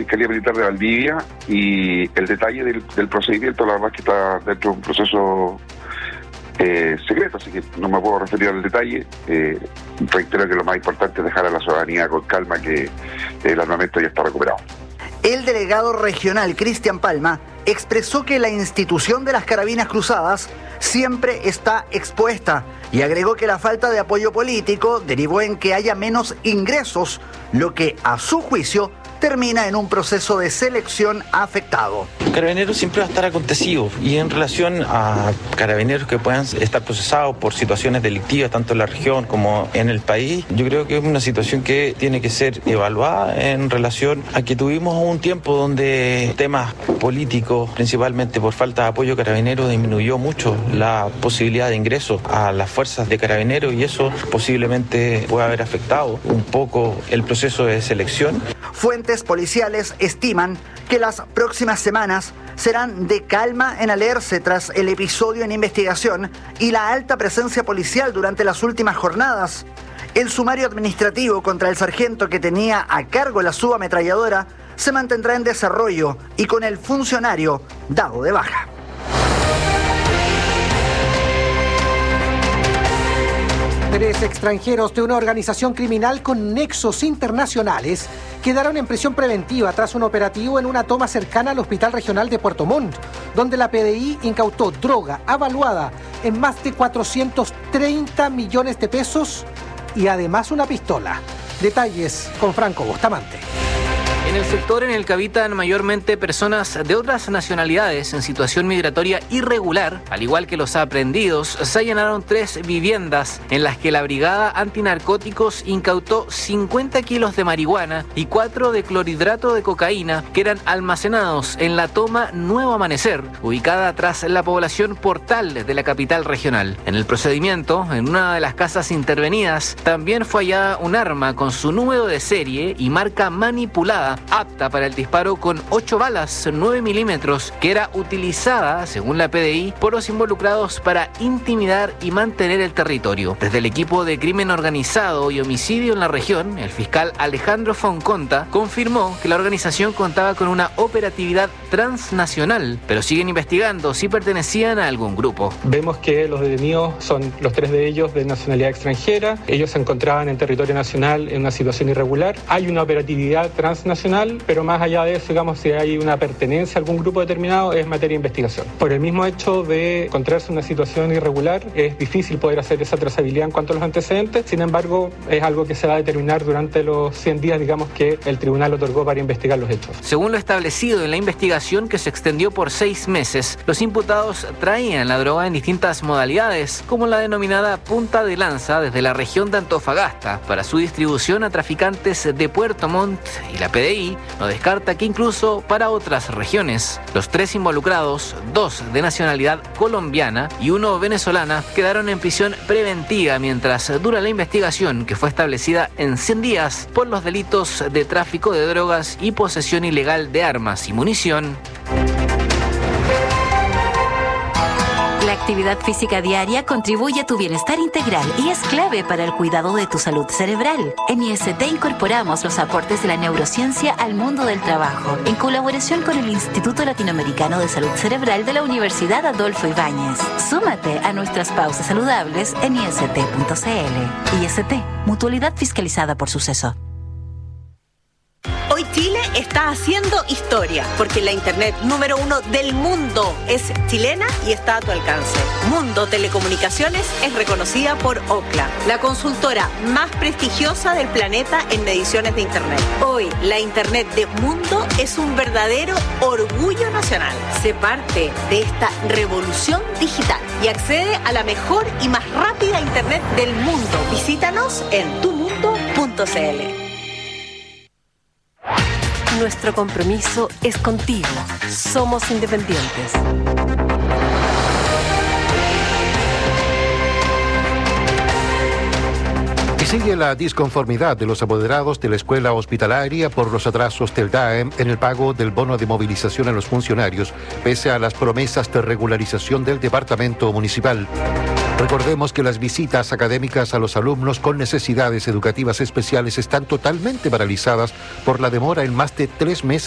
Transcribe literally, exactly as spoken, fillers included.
Fiscalía Militar de Valdivia, y el detalle del, del procedimiento, la verdad es que está dentro de un proceso eh, secreto, así que no me puedo referir al detalle. Eh, reitero que lo más importante es dejar a la ciudadanía con calma que el armamento ya está recuperado. El delegado regional Cristian Palma expresó que la institución de las Carabinas Cruzadas siempre está expuesta y agregó que la falta de apoyo político derivó en que haya menos ingresos, lo que a su juicio termina en un proceso de selección afectado. Carabineros siempre va a estar acontecido, y en relación a carabineros que puedan estar procesados por situaciones delictivas tanto en la región como en el país, yo creo que es una situación que tiene que ser evaluada en relación a que tuvimos un tiempo donde temas políticos, principalmente por falta de apoyo carabinero, disminuyó mucho la posibilidad de ingreso a las fuerzas de carabineros, y eso posiblemente puede haber afectado un poco el proceso de selección. Fuentes policiales estiman que las próximas semanas serán de calma en Alerce tras el episodio en investigación y la alta presencia policial durante las últimas jornadas. El sumario administrativo contra el sargento que tenía a cargo la subametralladora se mantendrá en desarrollo y con el funcionario dado de baja. Tres extranjeros de una organización criminal con nexos internacionales quedaron en prisión preventiva tras un operativo en una toma cercana al Hospital Regional de Puerto Montt, donde la P D I incautó droga avaluada en más de cuatrocientos treinta millones de pesos y además una pistola. Detalles con Franco Bustamante. En el sector en el que habitan mayormente personas de otras nacionalidades en situación migratoria irregular, al igual que los aprehendidos, se allanaron tres viviendas en las que la Brigada Antinarcóticos incautó cincuenta kilos de marihuana y cuatro de clorhidrato de cocaína que eran almacenados en la toma Nuevo Amanecer, ubicada tras la población Portal de la capital regional. En el procedimiento, en una de las casas intervenidas, también fue hallada un arma con su número de serie y marca manipulada, apta para el disparo con ocho balas nueve milímetros, que era utilizada, según la P D I, por los involucrados para intimidar y mantener el territorio. Desde el equipo de crimen organizado y homicidio en la región, el fiscal Alejandro Fonconta confirmó que la organización contaba con una operatividad transnacional, pero siguen investigando si pertenecían a algún grupo. Vemos que los detenidos son los tres de ellos de nacionalidad extranjera. Ellos se encontraban en territorio nacional en una situación irregular. Hay una operatividad transnacional, pero más allá de eso, digamos, si hay una pertenencia a algún grupo determinado, es materia de investigación. Por el mismo hecho de encontrarse en una situación irregular, es difícil poder hacer esa trazabilidad en cuanto a los antecedentes. Sin embargo, es algo que se va a determinar durante los cien días, digamos, que el tribunal otorgó para investigar los hechos. Según lo establecido en la investigación, que se extendió por seis meses, los imputados traían la droga en distintas modalidades, como la denominada punta de lanza desde la región de Antofagasta, para su distribución a traficantes de Puerto Montt, y la P D I no descarta que incluso para otras regiones. Los tres involucrados, dos de nacionalidad colombiana y uno venezolana, quedaron en prisión preventiva mientras dura la investigación, que fue establecida en cien días por los delitos de tráfico de drogas y posesión ilegal de armas y munición. La actividad física diaria contribuye a tu bienestar integral y es clave para el cuidado de tu salud cerebral. En I S T incorporamos los aportes de la neurociencia al mundo del trabajo, en colaboración con el Instituto Latinoamericano de Salud Cerebral de la Universidad Adolfo Ibáñez. Súmate a nuestras pausas saludables en I S T punto C L. I S T, mutualidad fiscalizada por Suceso. Hoy Chile está haciendo historia, porque la internet número uno del mundo es chilena y está a tu alcance. Mundo Telecomunicaciones es reconocida por Ookla, la consultora más prestigiosa del planeta en mediciones de internet. Hoy, la internet de Mundo es un verdadero orgullo nacional. Sé parte de esta revolución digital y accede a la mejor y más rápida internet del mundo. Visítanos en tu mundo punto c l. Nuestro compromiso es contigo. Somos independientes. Y sigue la disconformidad de los apoderados de la escuela hospitalaria por los atrasos del D A E M en el pago del bono de movilización a los funcionarios, pese a las promesas de regularización del departamento municipal. Recordemos que las visitas académicas a los alumnos con necesidades educativas especiales están totalmente paralizadas por la demora en más de tres meses